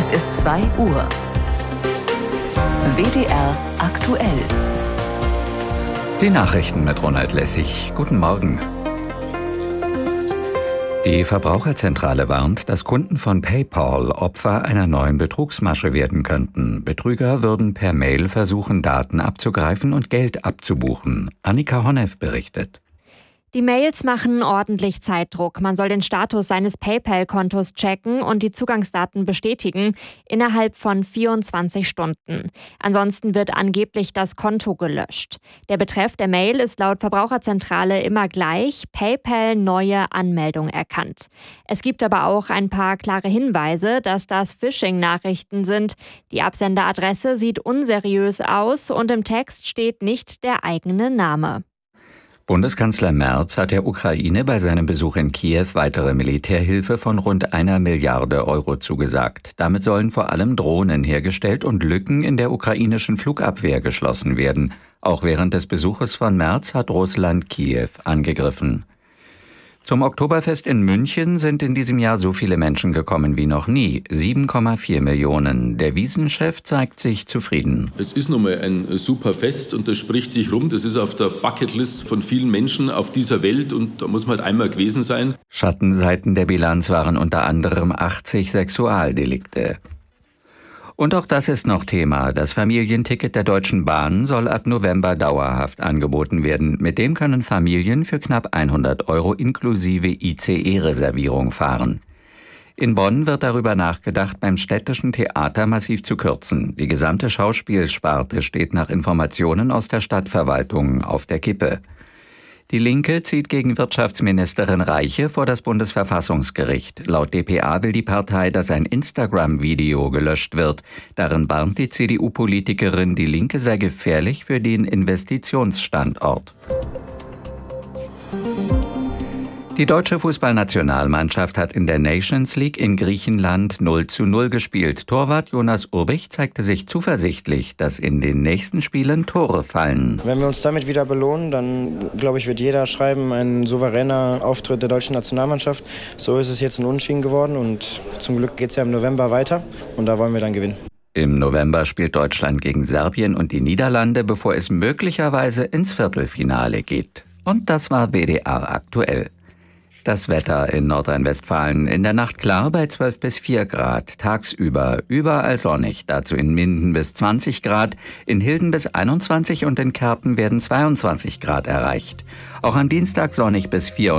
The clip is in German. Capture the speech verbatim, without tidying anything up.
Es ist zwei Uhr. W D R aktuell. Die Nachrichten mit Ronald Lessig. Guten Morgen. Die Verbraucherzentrale warnt, dass Kunden von PayPal Opfer einer neuen Betrugsmasche werden könnten. Betrüger würden per Mail versuchen, Daten abzugreifen und Geld abzubuchen. Annika Honneff berichtet. Die Mails machen ordentlich Zeitdruck. Man soll den Status seines PayPal-Kontos checken und die Zugangsdaten bestätigen innerhalb von vierundzwanzig Stunden. Ansonsten wird angeblich das Konto gelöscht. Der Betreff der Mail ist laut Verbraucherzentrale immer gleich: PayPal neue Anmeldung erkannt. Es gibt aber auch ein paar klare Hinweise, dass das Phishing-Nachrichten sind. Die Absenderadresse sieht unseriös aus und im Text steht nicht der eigene Name. Bundeskanzler Merz hat der Ukraine bei seinem Besuch in Kiew weitere Militärhilfe von rund einer Milliarde Euro zugesagt. Damit sollen vor allem Drohnen hergestellt und Lücken in der ukrainischen Flugabwehr geschlossen werden. Auch während des Besuches von Merz hat Russland Kiew angegriffen. Zum Oktoberfest in München sind in diesem Jahr so viele Menschen gekommen wie noch nie. sieben Komma vier Millionen. Der Wiesenchef zeigt sich zufrieden. Es ist nun mal ein super Fest und das spricht sich rum. Das ist auf der Bucketlist von vielen Menschen auf dieser Welt und da muss man halt einmal gewesen sein. Schattenseiten der Bilanz waren unter anderem achtzig Sexualdelikte. Und auch das ist noch Thema. Das Familienticket der Deutschen Bahn soll ab November dauerhaft angeboten werden. Mit dem können Familien für knapp hundert Euro inklusive I C E-Reservierung fahren. In Bonn wird darüber nachgedacht, beim Städtischen Theater massiv zu kürzen. Die gesamte Schauspielsparte steht nach Informationen aus der Stadtverwaltung auf der Kippe. Die Linke zieht gegen Wirtschaftsministerin Reiche vor das Bundesverfassungsgericht. Laut d P A will die Partei, dass ein Instagram-Video gelöscht wird. Darin warnt die C D U-Politikerin, die Linke sei gefährlich für den Investitionsstandort. Die deutsche Fußballnationalmannschaft hat in der Nations League in Griechenland null zu null gespielt. Torwart Jonas Urbich zeigte sich zuversichtlich, dass in den nächsten Spielen Tore fallen. Wenn wir uns damit wieder belohnen, dann glaube ich, wird jeder schreiben, ein souveräner Auftritt der deutschen Nationalmannschaft. So ist es jetzt ein Unentschieden geworden und zum Glück geht es ja im November weiter und da wollen wir dann gewinnen. Im November spielt Deutschland gegen Serbien und die Niederlande, bevor es möglicherweise ins Viertelfinale geht. Und das war W D R aktuell. Das Wetter in Nordrhein-Westfalen: in der Nacht klar bei zwölf bis vier Grad, tagsüber überall sonnig, dazu in Minden bis zwanzig Grad, in Hilden bis einundzwanzig und in Kerpen werden zweiundzwanzig Grad erreicht. Auch am Dienstag sonnig bis vierundzwanzig.